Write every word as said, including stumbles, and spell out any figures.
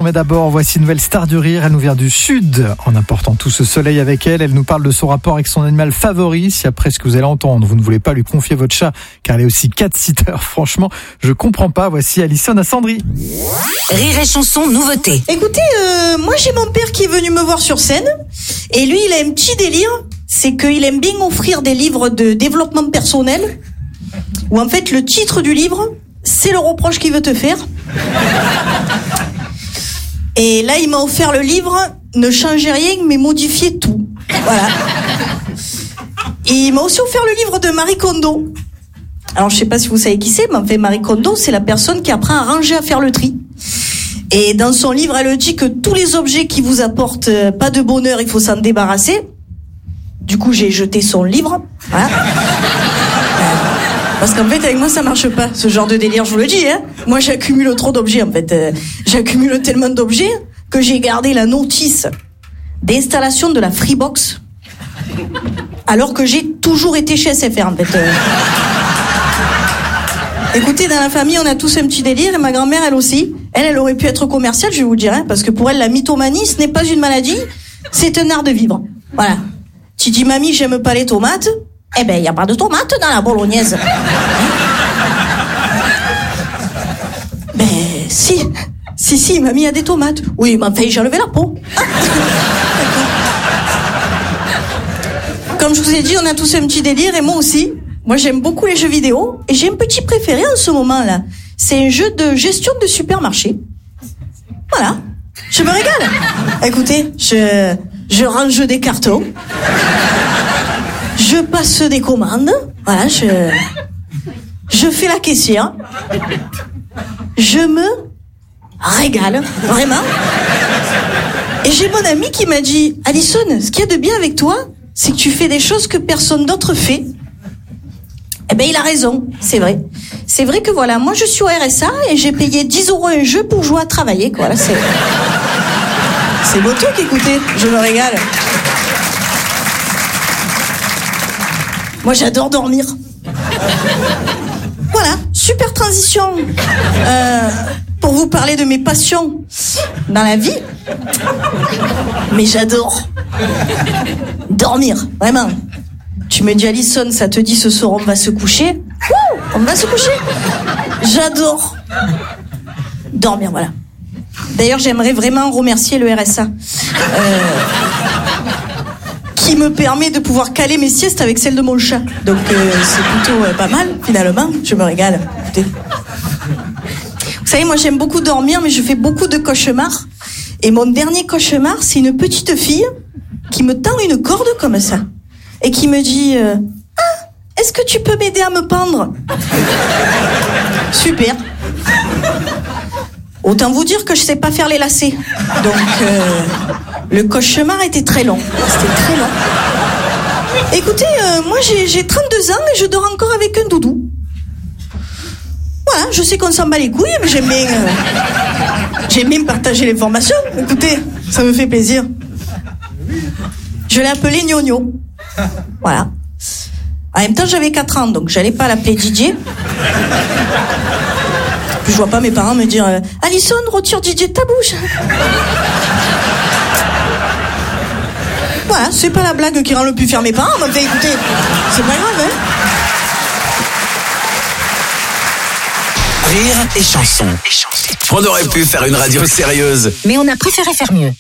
Mais d'abord, voici une nouvelle star du rire. Elle nous vient du sud. En apportant tout ce soleil avec elle, elle nous parle de son rapport avec son animal favori. Si après ce que vous allez entendre, vous ne voulez pas lui confier votre chat, car elle est aussi cat-sitter, franchement, je comprends pas. Voici Alison à Sandry. Rire et chanson, nouveauté. Écoutez, euh, moi j'ai mon père qui est venu me voir sur scène. Et lui, il a un petit délire. C'est qu'il aime bien offrir des livres de développement personnel. Où en fait, le titre du livre, c'est le reproche qu'il veut te faire. Et là, il m'a offert le livre « Ne changez rien, mais modifiez tout ». Voilà. Et il m'a aussi offert le livre de Marie Kondo. Alors, je sais pas si vous savez qui c'est, mais en fait, Marie Kondo, c'est la personne qui apprend à ranger, à faire le tri. Et dans son livre, elle dit que tous les objets qui vous apportent pas de bonheur, il faut s'en débarrasser. Du coup, j'ai jeté son livre. Voilà. Parce qu'en fait, avec moi, ça marche pas, ce genre de délire, je vous le dis, hein. Moi, j'accumule trop d'objets, en fait. Euh, j'accumule tellement d'objets que j'ai gardé la notice d'installation de la Freebox, alors que j'ai toujours été chez S F R, en fait. Euh... Écoutez, dans la famille, on a tous un petit délire, et ma grand-mère, elle aussi. Elle, elle aurait pu être commerciale, je vais vous dire, hein, parce que pour elle, la mythomanie, ce n'est pas une maladie, c'est un art de vivre. Voilà. Tu dis, mamie, j'aime pas les tomates. Eh ben, il n'y a pas de tomates dans la bolognaise. Ben, si. Si, si, mamie a des tomates. Oui, mais enfin, j'ai enlevé la peau. Ah. Comme je vous ai dit, on a tous un petit délire, et moi aussi. Moi, j'aime beaucoup les jeux vidéo, et j'ai un petit préféré en ce moment-là. C'est un jeu de gestion de supermarché. Voilà. Je me régale. Écoutez, je, je range des cartons. Je passe des commandes, voilà, je, je fais la caissière, je me régale, vraiment. Et j'ai mon ami qui m'a dit, Alison, ce qu'il y a de bien avec toi, c'est que tu fais des choses que personne d'autre fait. Eh ben, il a raison, c'est vrai. C'est vrai que voilà, moi je suis au R S A et j'ai payé dix euros un jeu pour jouer à travailler, quoi. Là, c'est, c'est beau truc, écoutez, je me régale. Moi, j'adore dormir. Voilà, super transition. Euh, pour vous parler de mes passions dans la vie. Mais j'adore dormir, vraiment. Tu me dis, Alison, ça te dit ce soir, on va se coucher. Wouh, on va se coucher. J'adore dormir, voilà. D'ailleurs, j'aimerais vraiment remercier le R S A. Euh... qui me permet de pouvoir caler mes siestes avec celle de mon chat. Donc euh, c'est plutôt euh, pas mal, finalement. Je me régale. Écoutez. Vous savez, moi j'aime beaucoup dormir, mais je fais beaucoup de cauchemars. Et mon dernier cauchemar, c'est une petite fille qui me tend une corde comme ça. Et qui me dit euh, « Ah, est-ce que tu peux m'aider à me pendre ?» Super. Autant vous dire que je sais pas faire les lacets. Donc, euh, le cauchemar était très long. C'était très long. Écoutez, euh, moi j'ai, j'ai trente-deux ans et je dors encore avec un doudou. Voilà, je sais qu'on s'en bat les couilles, mais j'aime bien, euh, j'aime bien partager l'information. Écoutez, ça me fait plaisir. Je l'ai appelé Gnogno. Voilà. En même temps, j'avais quatre ans, donc j'allais pas l'appeler Didier. Je vois pas mes parents me dire euh, « Alison, retire Didier de ta bouche !» Voilà, c'est pas la blague qui rend le plus fier mes parents, mais écoutez, c'est pas grave, hein. Rire et chanson. On aurait pu faire une radio sérieuse, Mais on a préféré faire mieux.